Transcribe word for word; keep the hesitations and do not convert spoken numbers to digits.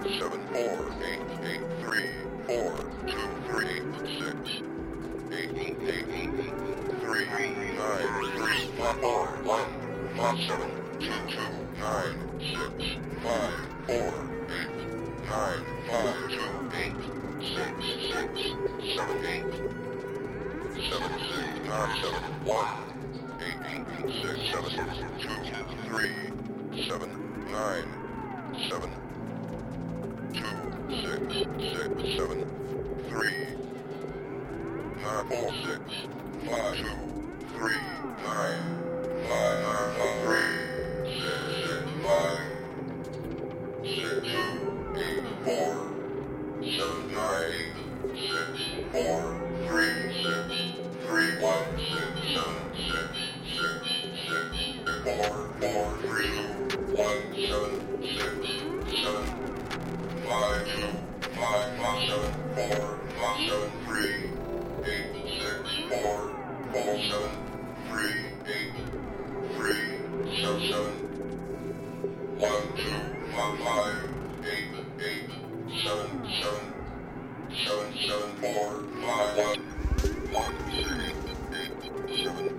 seven four eight eight three four two three six eight eight eight three nine three five four one five seven two two nine six five four eight nine five two eight six six seven eight seven six nine seven one eight eight six seven two three seven nine seven two six six seven three nine four six five two three nine five nine five three six six five six two eight four seven nine six four three six three one six seven six six six four four three one seven six seven five two five five seven four five seven three eight six four four seven three eight three seven seven one two five five eight eight seven seven seven seven four five one one six eight seven